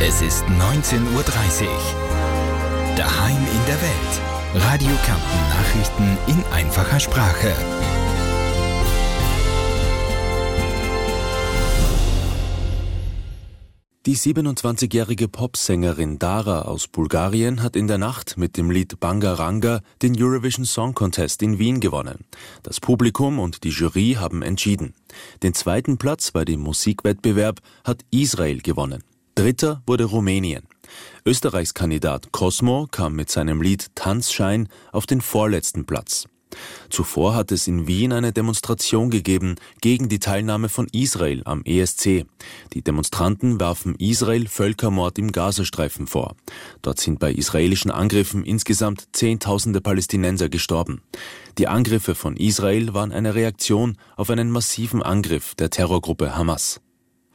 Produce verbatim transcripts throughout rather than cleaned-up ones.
Es ist neunzehn Uhr dreißig. Daheim in der Welt. Radio Kärnten Nachrichten in einfacher Sprache. Die siebenundzwanzigjährige Popsängerin Dara aus Bulgarien hat in der Nacht mit dem Lied Bangaranga den Eurovision Song Contest in Wien gewonnen. Das Publikum und die Jury haben entschieden. Den zweiten Platz bei dem Musikwettbewerb hat Israel gewonnen. Dritter wurde Rumänien. Österreichs Kandidat Cosmo kam mit seinem Lied Tanzschein auf den vorletzten Platz. Zuvor hat es in Wien eine Demonstration gegeben gegen die Teilnahme von Israel am E S C. Die Demonstranten werfen Israel Völkermord im Gazastreifen vor. Dort sind bei israelischen Angriffen insgesamt Zehntausende Palästinenser gestorben. Die Angriffe von Israel waren eine Reaktion auf einen massiven Angriff der Terrorgruppe Hamas.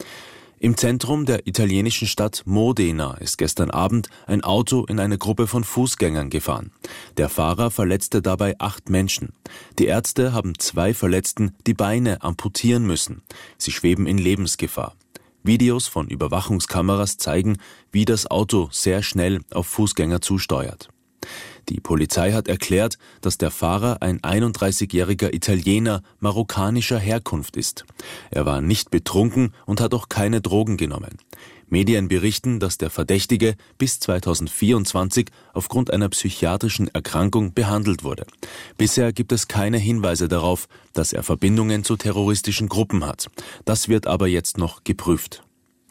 Im Zentrum der italienischen Stadt Modena ist gestern Abend ein Auto in eine Gruppe von Fußgängern gefahren. Der Fahrer verletzte dabei acht Menschen. Die Ärzte haben zwei Verletzten die Beine amputieren müssen. Sie schweben in Lebensgefahr. Videos von Überwachungskameras zeigen, wie das Auto sehr schnell auf Fußgänger zusteuert. Die Polizei hat erklärt, dass der Fahrer ein einunddreißigjähriger Italiener marokkanischer Herkunft ist. Er war nicht betrunken und hat auch keine Drogen genommen. Medien berichten, dass der Verdächtige bis zweitausendvierundzwanzig aufgrund einer psychiatrischen Erkrankung behandelt wurde. Bisher gibt es keine Hinweise darauf, dass er Verbindungen zu terroristischen Gruppen hat. Das wird aber jetzt noch geprüft.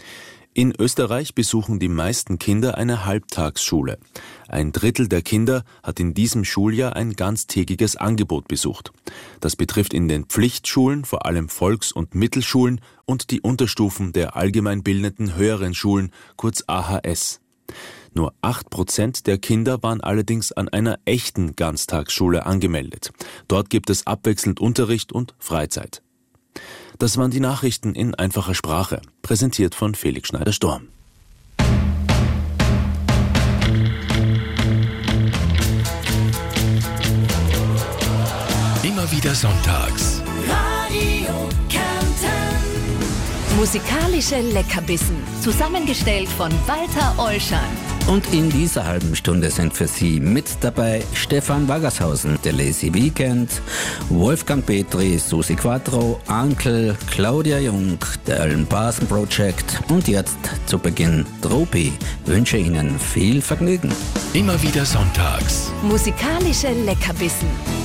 In Österreich besuchen die meisten Kinder eine Halbtagsschule. Ein Drittel der Kinder hat in diesem Schuljahr ein ganztägiges Angebot besucht. Das betrifft in den Pflichtschulen vor allem Volks- und Mittelschulen und die Unterstufen der allgemeinbildenden höheren Schulen, kurz A H S. Nur acht Prozent der Kinder waren allerdings an einer echten Ganztagsschule angemeldet. Dort gibt es abwechselnd Unterricht und Freizeit. Das waren die Nachrichten in einfacher Sprache, präsentiert von Felix Schneider-Storm. Immer wieder sonntags. Radio Kärnten. Musikalische Leckerbissen, zusammengestellt von Walter Olschan. Und in dieser halben Stunde sind für Sie mit dabei Stefan Waggershausen, der Lazy Weekend, Wolfgang Petri, Susi Quattro, Ankel, Claudia Jung, der Alan Parson Project und jetzt zu Beginn Tropi. Wünsche Ihnen viel Vergnügen. Immer wieder sonntags. Musikalische Leckerbissen.